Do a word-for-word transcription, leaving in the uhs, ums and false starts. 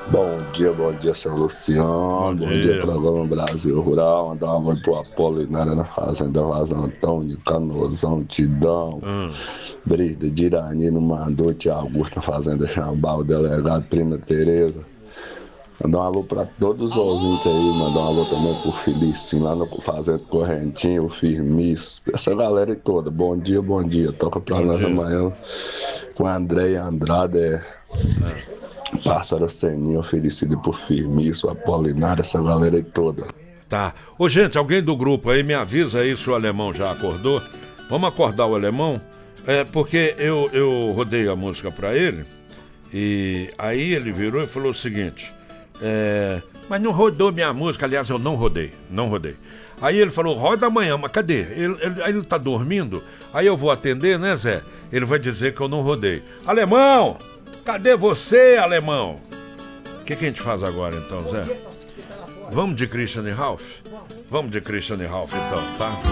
Bom dia, bom dia, seu Luciano. Bom, bom dia, dia programa Brasil Rural. Mandar um oi pro Apolinário na Fazenda Vazão Antônio, Canosão, Tidão, hum. Brida, Diranino, Manduti, Augusto na Fazenda Chambal, Delegado, Prima Tereza. Mandar um alô pra todos os ouvintes aí, mandar um alô também pro Felicinho lá no Fazenda Correntinho, o Firmiço, essa galera aí toda. Bom dia, bom dia. Toca pra bom nós dia. Amanhã com a Andréia Andrade, é. é. Pássaro Seninho, oferecido por Firmiço, Apolinário, essa galera aí toda. Tá. Ô, gente, alguém do grupo aí me avisa aí se o alemão já acordou. Vamos acordar o alemão? É, porque eu, eu rodei a música pra ele e aí ele virou e falou o seguinte, é, mas não rodou minha música, aliás, eu não rodei, não rodei. Aí ele falou, roda amanhã, mas cadê? Ele, ele, ele tá dormindo, aí eu vou atender, né, Zé? Ele vai dizer que eu não rodei. Alemão! Cadê você, alemão? O que, que a gente faz agora, então, Zé? Vamos de Christian Ralph? Vamos de Christian Ralph, então, tá?